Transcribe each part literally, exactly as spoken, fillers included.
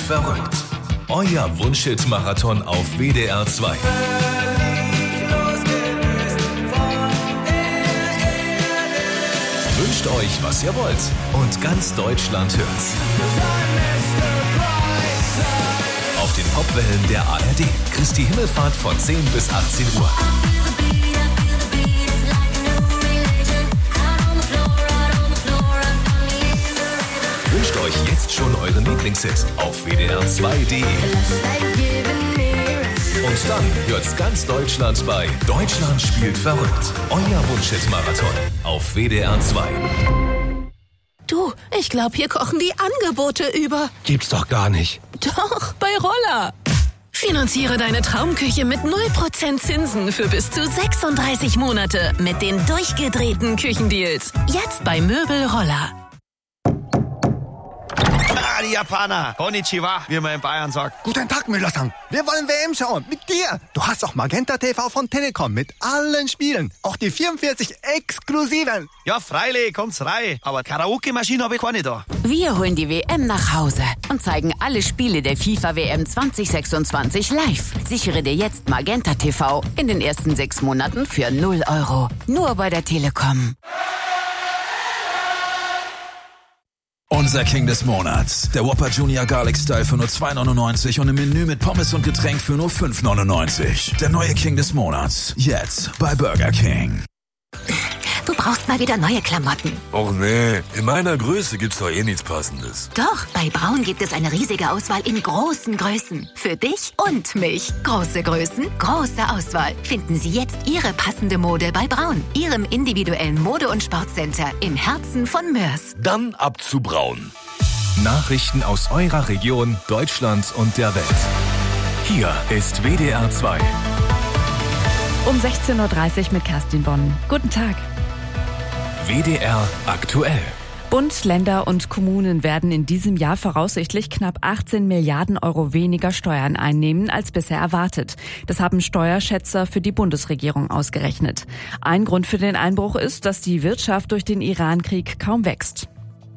verrückt. Euer Wunschhit-Marathon auf W D R zwei. Wünscht euch, was ihr wollt, und ganz Deutschland hört's. Auf den Popwellen der A R D. Christi Himmelfahrt von zehn bis achtzehn Uhr. Wünscht euch jetzt schon euren Lieblingshit auf W D R zwei punkt de. Und dann hört's ganz Deutschland bei Deutschland spielt verrückt. Euer Wunschhit-Marathon auf W D R zwei. Du, ich glaube, hier kochen die Angebote über. Gibt's doch gar nicht. Doch, bei Roller. Finanziere deine Traumküche mit null Prozent Zinsen für bis zu sechsunddreißig Monate mit den durchgedrehten Küchendeals. Jetzt bei Möbel Roller. Ah, die Japaner. Konnichiwa, wie man in Bayern sagt. Guten Tag, Müller-san. Wir wollen W M schauen. Mit dir. Du hast auch Magenta T V von Telekom mit allen Spielen. Auch die vierundvierzig exklusiven. Ja, freilich, kommt's rein. Aber Karaoke-Maschine habe ich keine da. Wir holen die W M nach Hause und zeigen alle Spiele der FIFA W M zwanzig sechsundzwanzig live. Sichere dir jetzt Magenta T V in den ersten sechs Monaten für null Euro. Nur bei der Telekom. Unser King des Monats. Der Whopper Junior Garlic Style für nur zwei neunundneunzig und im Menü mit Pommes und Getränk für nur fünf neunundneunzig. Der neue King des Monats. Jetzt bei Burger King. Du brauchst mal wieder neue Klamotten. Och nee, in meiner Größe gibt's doch eh nichts Passendes. Doch, bei Braun gibt es eine riesige Auswahl in großen Größen. Für dich und mich. Große Größen, große Auswahl. Finden Sie jetzt Ihre passende Mode bei Braun. Ihrem individuellen Mode- und Sportcenter im Herzen von Mörs. Dann ab zu Braun. Nachrichten aus eurer Region, Deutschland und der Welt. Hier ist W D R zwei. Um sechzehn Uhr dreißig mit Kerstin Bonn. Guten Tag. W D R aktuell. Bund, Länder und Kommunen werden in diesem Jahr voraussichtlich knapp achtzehn Milliarden Euro weniger Steuern einnehmen als bisher erwartet. Das haben Steuerschätzer für die Bundesregierung ausgerechnet. Ein Grund für den Einbruch ist, dass die Wirtschaft durch den Iran-Krieg kaum wächst.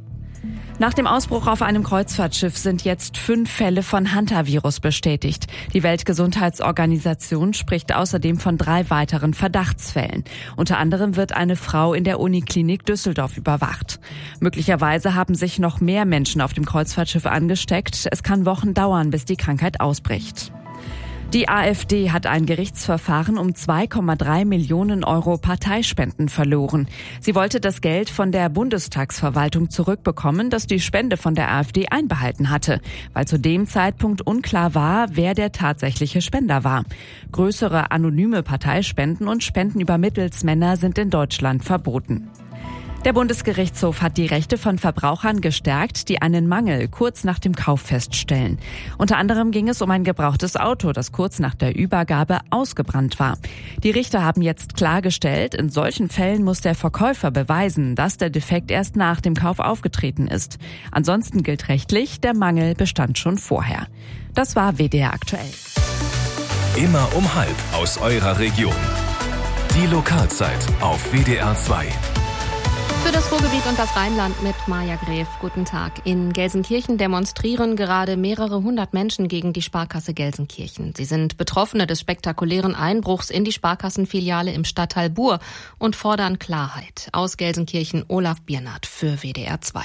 Nach dem Ausbruch auf einem Kreuzfahrtschiff sind jetzt fünf Fälle von Hantavirus bestätigt. Die Weltgesundheitsorganisation spricht außerdem von drei weiteren Verdachtsfällen. Unter anderem wird eine Frau in der Uniklinik Düsseldorf überwacht. Möglicherweise haben sich noch mehr Menschen auf dem Kreuzfahrtschiff angesteckt. Es kann Wochen dauern, bis die Krankheit ausbricht. Die AfD hat ein Gerichtsverfahren um zwei Komma drei Millionen Euro Parteispenden verloren. Sie wollte das Geld von der Bundestagsverwaltung zurückbekommen, das die Spende von der AfD einbehalten hatte, weil zu dem Zeitpunkt unklar war, wer der tatsächliche Spender war. Größere anonyme Parteispenden und Spenden über Mittelsmänner sind in Deutschland verboten. Der Bundesgerichtshof hat die Rechte von Verbrauchern gestärkt, die einen Mangel kurz nach dem Kauf feststellen. Unter anderem ging es um ein gebrauchtes Auto, das kurz nach der Übergabe ausgebrannt war. Die Richter haben jetzt klargestellt, in solchen Fällen muss der Verkäufer beweisen, dass der Defekt erst nach dem Kauf aufgetreten ist. Ansonsten gilt rechtlich, der Mangel bestand schon vorher. Das war W D R aktuell. Immer um halb aus eurer Region. Die Lokalzeit auf W D R zwei. Für das Ruhrgebiet und das Rheinland mit Maja Gräf. Guten Tag. In Gelsenkirchen demonstrieren gerade mehrere hundert Menschen gegen die Sparkasse Gelsenkirchen. Sie sind Betroffene des spektakulären Einbruchs in die Sparkassenfiliale im Stadtteil Buhr und fordern Klarheit. Aus Gelsenkirchen Olaf Biernat für W D R zwei.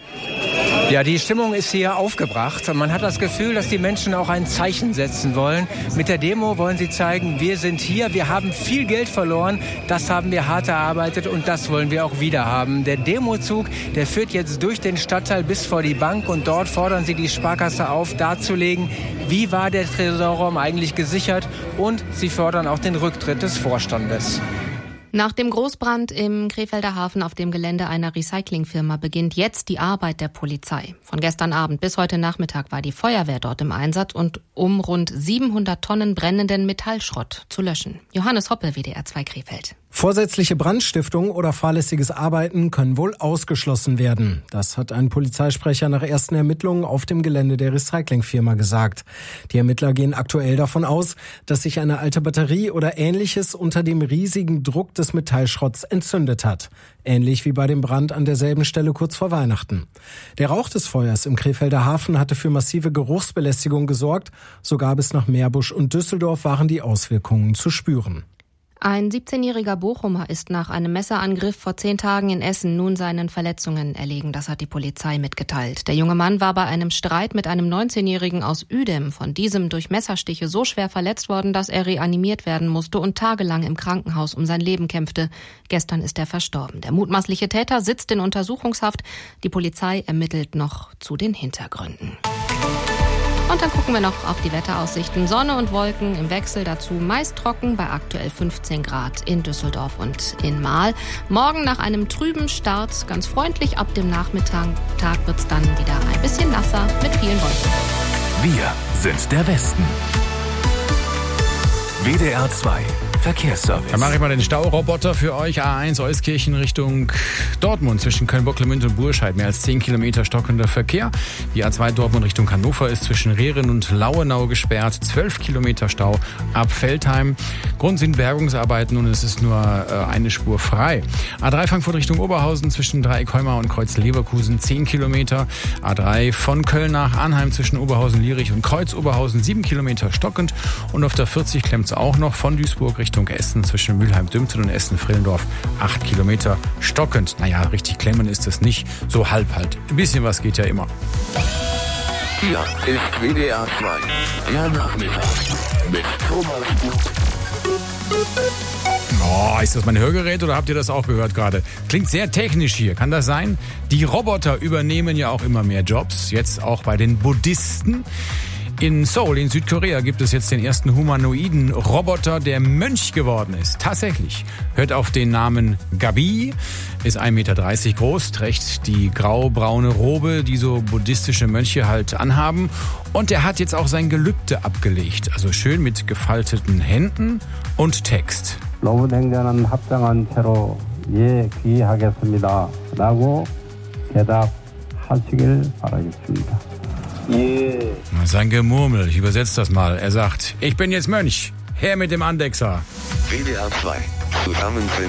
Ja, die Stimmung ist hier aufgebracht und man hat das Gefühl, dass die Menschen auch ein Zeichen setzen wollen. Mit der Demo wollen sie zeigen, wir sind hier, wir haben viel Geld verloren, das haben wir hart erarbeitet und das wollen wir auch wieder haben. Der Demozug, der führt jetzt durch den Stadtteil bis vor die Bank und dort fordern sie die Sparkasse auf, darzulegen, wie war der Tresorraum eigentlich gesichert, und sie fordern auch den Rücktritt des Vorstandes. Nach dem Großbrand im Krefelder Hafen auf dem Gelände einer Recyclingfirma beginnt jetzt die Arbeit der Polizei. Von gestern Abend bis heute Nachmittag war die Feuerwehr dort im Einsatz, und um rund siebenhundert Tonnen brennenden Metallschrott zu löschen. Johannes Hoppe, W D R zwei Krefeld. Vorsätzliche Brandstiftung oder fahrlässiges Arbeiten können wohl ausgeschlossen werden. Das hat ein Polizeisprecher nach ersten Ermittlungen auf dem Gelände der Recyclingfirma gesagt. Die Ermittler gehen aktuell davon aus, dass sich eine alte Batterie oder Ähnliches unter dem riesigen Druck des Metallschrotts entzündet hat. Ähnlich wie bei dem Brand an derselben Stelle kurz vor Weihnachten. Der Rauch des Feuers im Krefelder Hafen hatte für massive Geruchsbelästigung gesorgt. Sogar bis nach Meerbusch und Düsseldorf waren die Auswirkungen zu spüren. Ein siebzehnjähriger Bochumer ist nach einem Messerangriff vor zehn Tagen in Essen nun seinen Verletzungen erlegen. Das hat die Polizei mitgeteilt. Der junge Mann war bei einem Streit mit einem neunzehnjährigen aus Uedem von diesem durch Messerstiche so schwer verletzt worden, dass er reanimiert werden musste und tagelang im Krankenhaus um sein Leben kämpfte. Gestern ist er verstorben. Der mutmaßliche Täter sitzt in Untersuchungshaft. Die Polizei ermittelt noch zu den Hintergründen. Und dann gucken wir noch auf die Wetteraussichten. Sonne und Wolken im Wechsel, dazu meist trocken bei aktuell fünfzehn Grad in Düsseldorf und in Marl. Morgen nach einem trüben Start ganz freundlich. Ab dem Nachmittag wird es dann wieder ein bisschen nasser mit vielen Wolken. Wir sind der Westen. W D R zwei Verkehrsservice. Dann mache ich mal den Stauraboter für euch. A eins Euskirchen Richtung Dortmund zwischen Köln-Bocklemünd und Burscheid. Mehr als zehn Kilometer stockender Verkehr. Die A zwei Dortmund Richtung Hannover ist zwischen Rehren und Lauenau gesperrt. zwölf Kilometer Stau ab Veltheim. Grund sind Bergungsarbeiten und es ist nur äh, eine Spur frei. A drei Frankfurt Richtung Oberhausen zwischen Dreieckheumar und Kreuz-Leverkusen zehn Kilometer. A drei von Köln nach Arnheim zwischen Oberhausen-Lierich und Kreuz-Oberhausen sieben Kilometer stockend. Und auf der vierzig klemmt es auch noch von Duisburg Richtung Essen zwischen Mülheim-Dümten und Essen-Frillendorf acht Kilometer stockend. Naja, richtig klemmen ist es nicht, so halb halt. Ein bisschen was geht ja immer. Hier ist W D R zwei, der Nachmittag mit Thomas Gut. Oh, ist das mein Hörgerät oder habt ihr das auch gehört gerade? Klingt sehr technisch hier, kann das sein? Die Roboter übernehmen ja auch immer mehr Jobs, jetzt auch bei den Buddhisten. In Seoul in Südkorea gibt es jetzt den ersten humanoiden Roboter, der Mönch geworden ist. Tatsächlich. Hört auf den Namen Gabi, ist ein Meter dreißig groß, trägt die grau-braune Robe, die so buddhistische Mönche halt anhaben. Und er hat jetzt auch sein Gelübde abgelegt. Also schön mit gefalteten Händen und Text. 로봇행전은 합당한 채로 예 귀하겠습니다. 라고 대답하시길 바라겠습니다. Yeah. Sein Gemurmel, ich übersetze das mal. Er sagt, ich bin jetzt Mönch. Her mit dem Andexer. W D R zwei. Zusammen sind